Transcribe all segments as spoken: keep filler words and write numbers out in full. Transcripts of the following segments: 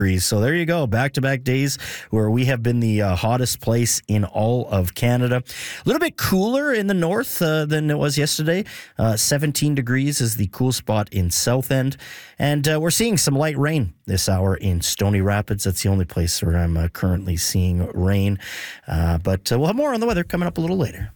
degrees. So there you go, back-to-back days where we have been the uh, hottest place in all of Canada. A little bit cooler in the north uh, than it was yesterday. Uh, seventeen degrees is the cool spot in South End. And uh, we're seeing some light rain this hour in Stony Rapids. That's the only place where I'm uh, currently seeing rain. Uh, but uh, we'll have more on the weather coming up a little later.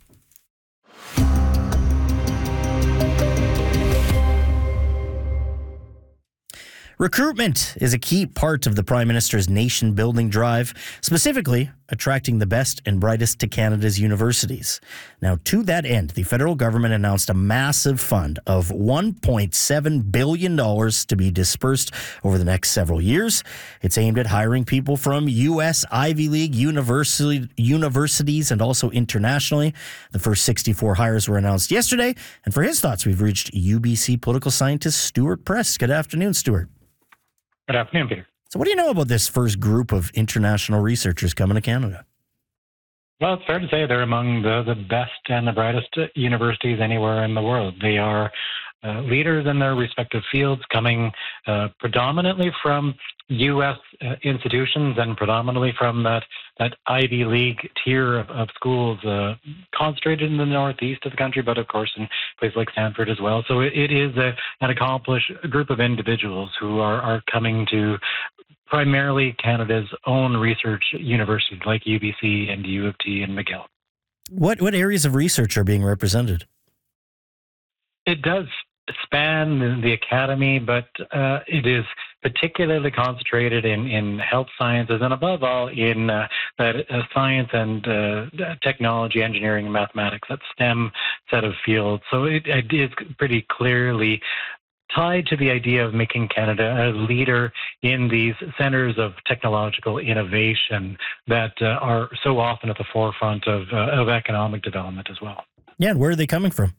Recruitment is a key part of the Prime Minister's nation-building drive, specifically attracting the best and brightest to Canada's universities. Now, to that end, the federal government announced a massive fund of one point seven billion dollars to be dispersed over the next several years. It's aimed at hiring people from U S Ivy League university, universities and also internationally. The first sixty-four hires were announced yesterday, and for his thoughts, we've reached U B C political scientist Stuart Press. Good afternoon, Stuart. Good afternoon, Peter. So what do you know about this first group of international researchers coming to Canada? Well, it's fair to say they're among the, the best and the brightest universities anywhere in the world. They are uh, leaders in their respective fields, coming uh, predominantly from U S uh, institutions and predominantly from that, that Ivy League tier of, of schools, uh, concentrated in the northeast of the country, but of course in places like Stanford as well. So it, it is a, an accomplished group of individuals who are, are coming to primarily Canada's own research universities like U B C and U of T and McGill. What what areas of research are being represented? It does span the, the academy, but uh, it is particularly concentrated in, in health sciences and above all in uh, that uh, science and uh, technology, engineering, and mathematics, that STEM set of fields. So it, it is pretty clearly tied to the idea of making Canada a leader in these centers of technological innovation that uh, are so often at the forefront of, uh, of economic development as well. Yeah, and where are they coming from?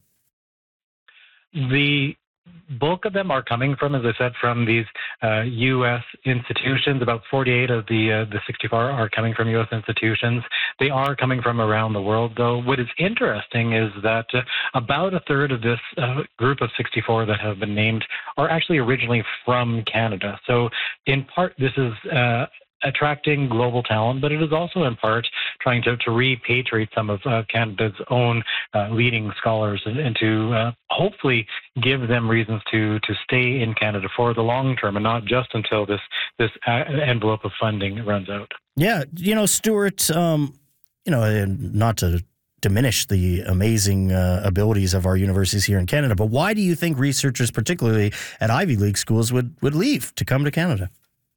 The bulk of them are coming from, as I said, from these uh, U S institutions. About forty-eight of the uh, the sixty-four are coming from U S institutions. They are coming from around the world, though. What is interesting is that uh, about a third of this uh, group of sixty-four that have been named are actually originally from Canada. So in part, this is uh, attracting global talent, but it is also in part trying to, to repatriate some of uh, Canada's own uh, leading scholars and, and to uh, hopefully give them reasons to to stay in Canada for the long term and not just until this this uh, envelope of funding runs out. Yeah, you know, Stuart, um, you know, and not to diminish the amazing uh, abilities of our universities here in Canada, but why do you think researchers, particularly at Ivy League schools, would, would leave to come to Canada?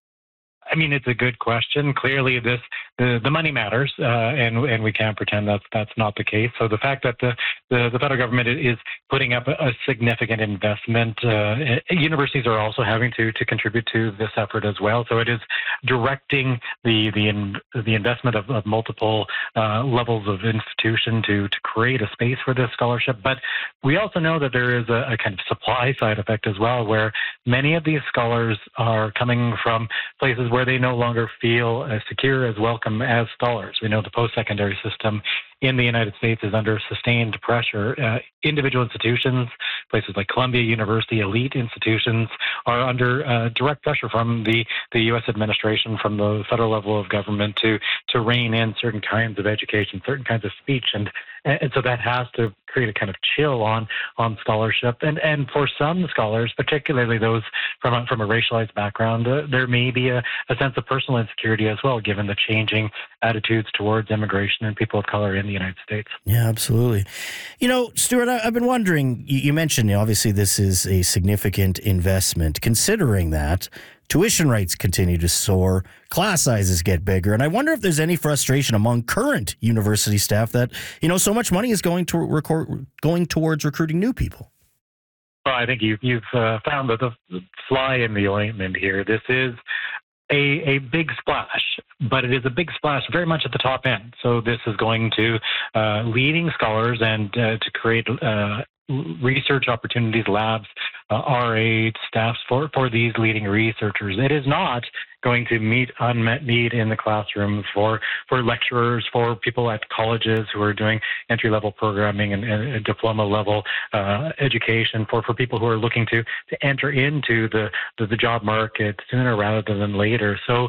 I mean, it's a good question. Clearly, this the, the money matters, uh, and and we can't pretend that's that's not the case. So the fact that the the, the federal government is putting up a, a significant investment, uh, universities are also having to to contribute to this effort as well. So it is directing the the in, the investment of, of multiple uh, levels of institution to to create a space for this scholarship. But we also know that there is a, a kind of supply side effect as well, where many of these scholars are coming from places where where they no longer feel as secure, as welcome as scholars. We know the post-secondary system in the United States is under sustained pressure. Uh, individual institutions, places like Columbia University, elite institutions, are under uh, direct pressure from the, the U S administration, from the federal level of government to to rein in certain kinds of education, certain kinds of speech. And and so that has to create a kind of chill on on scholarship. And and for some scholars, particularly those from a, from a racialized background, uh, there may be a, a sense of personal insecurity as well, given the changing attitudes towards immigration and people of color in the United States. Yeah, absolutely. You know, Stuart, I, I've been wondering, you, you mentioned, you know, obviously this is a significant investment. Considering that, tuition rates continue to soar, class sizes get bigger, and I wonder if there's any frustration among current university staff that, you know, so much money is going to record, going towards recruiting new people. Well, I think you, you've uh, found the, the fly in the ointment here. This is a, a big splash, but it is a big splash very much at the top end. So this is going to uh, leading scholars and uh, to create uh, research opportunities, labs, uh, R A staffs for, for these leading researchers. It is not going to meet unmet need in the classroom for, for lecturers, for people at colleges who are doing entry-level programming and, and diploma-level uh, education, for, for people who are looking to, to enter into the, the, the job market sooner rather than later. So